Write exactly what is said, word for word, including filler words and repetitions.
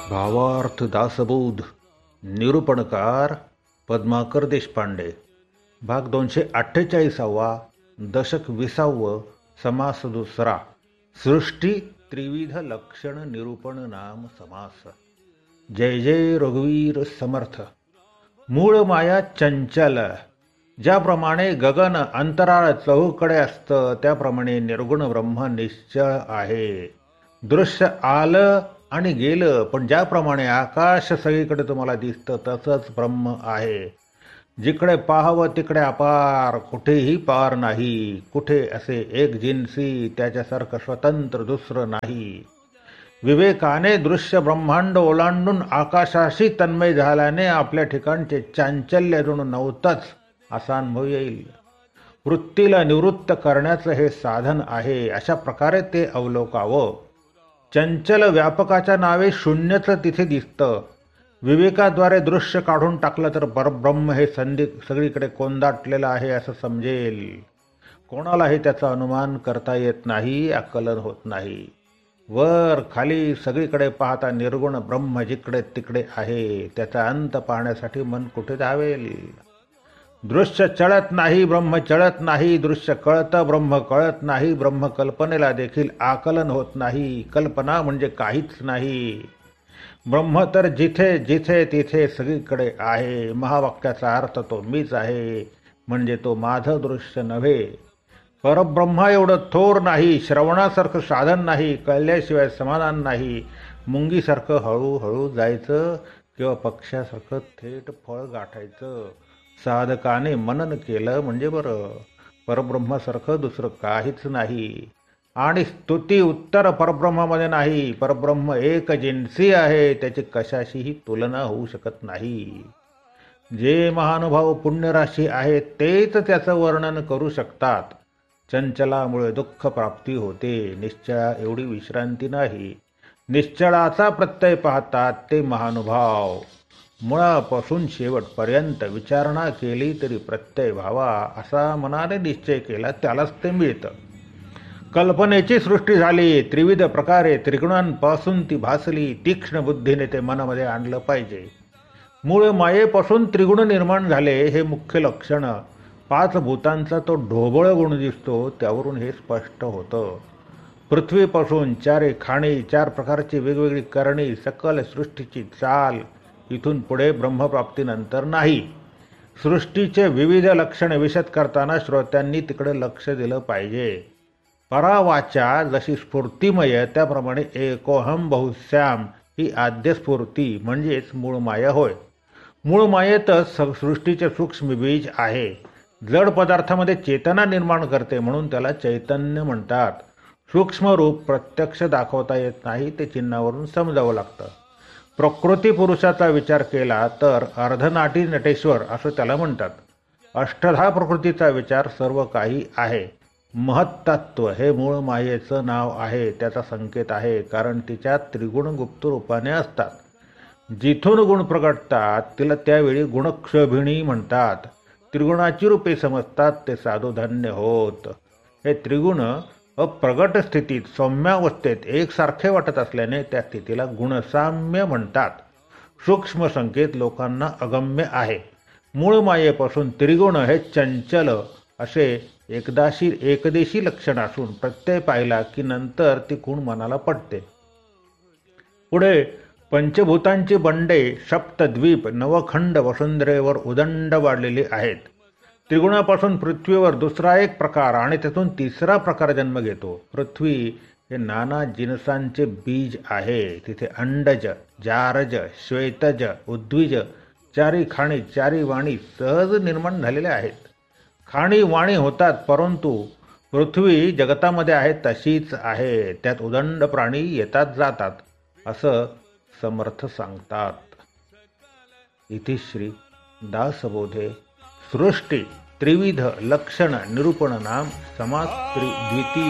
भावार्थ दासबोध निरूपणकार पद्माकर देशपांडे. भाग दोनशे अठ्ठेचाळीसावा. दशक विसावं. समास दुसरा. सृष्टी त्रिविध लक्षण निरूपण नाम समास. जय जय रघुवीर समर्थ. मूळ माया चंचल. ज्याप्रमाणे गगन अंतराळ चहूकडे असतं त्याप्रमाणे निर्गुण ब्रह्म निश्चळ आहे. दृश्य आलं आणि गेलं, पण ज्याप्रमाणे आकाश सगळीकडे तुम्हाला दिसतं तसंच ब्रह्म आहे. जिकडे पाहावं तिकडे अपार, कुठेही पार नाही. कुठे असे एक जिन्सी त्याच्यासारखं स्वतंत्र दुसरं नाही. विवेकाने दृश्य ब्रह्मांड ओलांडून आकाशाशी तन्मय झाल्याने आपल्या ठिकाणचे चांचल्य अजून नव्हतंच असा अनुभव येईल. वृत्तीला निवृत्त करण्याचं हे साधन आहे. अशा प्रकारे ते अवलोकावं. चंचल व्यापकाच्या नावे शून्यच तिथे दिसतं. विवेकाद्वारे दृश्य काढून टाकलं तर परब्रह्म हे संधी सगळीकडे कोंदाटलेलं आहे असं समजेल. कोणालाही त्याचा अनुमान करता येत नाही, आकलन होत नाही. वर खाली सगळीकडे पाहता निर्गुण ब्रह्म जिकडे तिकडे आहे. त्याचा अंत पाहण्यासाठी मन कुठे धावेल. दृश्य चळत नाही, ब्रह्म चळत नाही. दृश्य कळतं, ब्रह्म कळत नाही. ब्रह्म कल्पनेला देखील आकलन होत नाही. कल्पना म्हणजे काहीच नाही. ब्रह्म तर जिथे जिथे तिथे सगळीकडे आहे. महावाक्याचा अर्थ तो मीच आहे म्हणजे तो माझं दृश्य नव्हे. परब्रह्मा एवढं थोर नाही. श्रवणासारखं साधन नाही. कळल्याशिवाय समाधान नाही. मुंगीसारखं हळूहळू जायचं किंवा पक्ष्यासारखं थेट फळ गाठायचं. साधकाने मनन केलं म्हणजे बरं. परब्रह्मासारखं दुसरं काहीच नाही. आणि स्तुती उत्तर परब्रह्मामध्ये नाही. परब्रह्म एक जिन्सी आहे. त्याची कशाशीही तुलना होऊ शकत नाही. जे महानुभाव पुण्यराशी आहेत तेच त्याचं वर्णन करू शकतात. चंचलामुळे दुःख प्राप्ती होते. निश्चळा एवढी विश्रांती नाही. निश्चळाचा प्रत्यय पाहतात ते महानुभाव. मुळापासून शेवटपर्यंत विचारणा केली तरी प्रत्यय व्हावा असा मनाने निश्चय केला त्यालाच ते मिळतं. कल्पनेची सृष्टी झाली. त्रिविध प्रकारे त्रिगुणांपासून ती भासली. तीक्ष्ण बुद्धीने ते मनामध्ये आणलं पाहिजे. मूळ मायेपासून त्रिगुण निर्माण झाले हे मुख्य लक्षण. पाच भूतांचा तो ढोबळ गुण दिसतो त्यावरून हे स्पष्ट होतं. पृथ्वीपासून चारे खाणी, चार प्रकारची वेगवेगळी करणी, सकल सृष्टीची चाल. इथून पुढे ब्रह्मप्राप्तीनंतर नाही. सृष्टीचे विविध लक्षणे विशद करताना श्रोत्यांनी तिकडे लक्ष दिलं पाहिजे. परावाचा जशी स्फूर्तिमय त्याप्रमाणे एकोहम बहुश्याम ही आद्यस्फूर्ती म्हणजेच मूळ माया होय. मूळ मायेतच सृष्टीचे सूक्ष्म बीज आहे. जड पदार्थामध्ये चेतना निर्माण करते म्हणून त्याला चैतन्य म्हणतात. सूक्ष्म रूप प्रत्यक्ष दाखवता येत नाही, ते चिन्हावरून समजावं लागतं. प्रकृती पुरुषाचा विचार केला तर अर्धनाटी नटेश्वर असं त्याला म्हणतात. अष्टधा प्रकृतीचा विचार सर्व काही आहे. महत्तत्व हे मूळ मायेचं नाव आहे. त्याचा संकेत आहे कारण तिच्यात त्रिगुण गुप्त रूपाने असतात. जिथून गुण प्रगटतात तिला त्यावेळी गुणक्षोभिणी म्हणतात. त्रिगुणाची रूपे समजतात ते साधुधन्य होत. हे त्रिगुण अप्रगट स्थितीत सौम्यावस्थेत एकसारखे वाटत असल्याने त्या स्थितीला गुणसाम्य म्हणतात. सूक्ष्म संकेत लोकांना अगम्य आहे. मूळ मायेपासून त्रिगुण हे चंचल असे एकदाशी एकदेशी लक्षण असून प्रत्यय पाहिला की नंतर ती खूण मनाला पडते. पुढे पंचभूतांची बंडे सप्तद्वीप नवखंड वसुंधरेवर उदंड वाढलेली आहेत. त्रिगुणापासून पृथ्वीवर दुसरा एक प्रकार आणि त्यातून तिसरा प्रकार जन्म घेतो. पृथ्वी हे नाना जिनसांचे बीज आहे. तिथे अंडज, जारज, श्वेतज, उद्विज चारी खाणी, चारी वाणी सहज निर्माण झालेल्या आहेत. खाणी वाणी होतात परंतु पृथ्वी जगतामध्ये आहे तशीच आहे. त्यात उदंड प्राणी येतात जातात असं समर्थ सांगतात. इति श्री दासबोधे सृष्टी त्रिविध लक्षण निरूपण नाम समास द्वितीय